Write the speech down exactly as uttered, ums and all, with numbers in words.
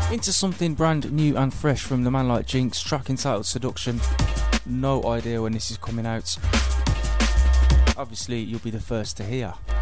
into something brand new and fresh from the man like Jinx, track entitled Seduction. No idea when this is coming out. Obviously, you'll be the first to hear.